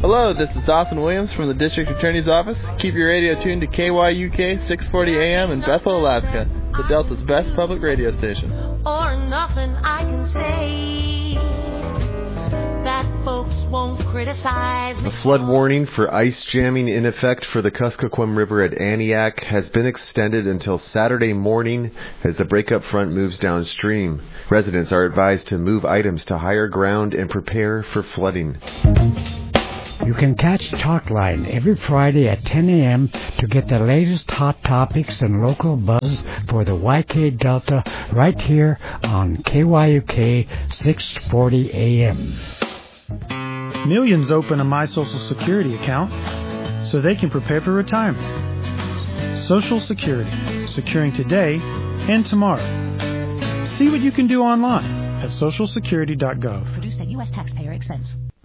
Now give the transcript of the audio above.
Hello, this is Dawson Williams from the District Attorney's Office. Keep your radio tuned to KYUK 640 AM in Bethel, Alaska, the Delta's best public radio station. Or nothing I can say that folks won't criticize me. A flood warning for ice jamming in effect for the Kuskokwim River at Aniak has been extended until Saturday morning as the breakup front moves downstream. Residents are advised to move items to higher ground and prepare for flooding. You can catch Talkline every Friday at 10 a.m. to get the latest hot topics and local buzz for the YK Delta right here on KYUK 640 AM. Millions open a My Social Security account so they can prepare for retirement. Social Security, securing today and tomorrow. See what you can do online at socialsecurity.gov. Produced at U.S. taxpayer expense.